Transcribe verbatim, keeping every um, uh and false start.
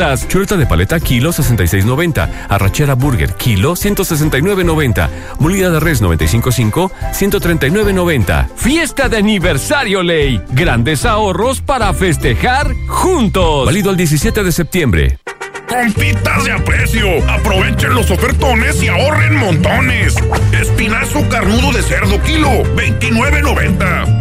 Chuleta de paleta, kilo sesenta y seis noventa. Arrachera burger, kilo ciento sesenta y nueve noventa. Molida de res noventa y cinco cinco, ciento treinta y nueve noventa. Fiesta de aniversario Ley. Grandes ahorros para festejar juntos. Válido el diecisiete de septiembre. ¡Compitas de aprecio! Aprovechen los ofertones y ahorren montones. Espinazo carnudo de cerdo, kilo veintinueve noventa.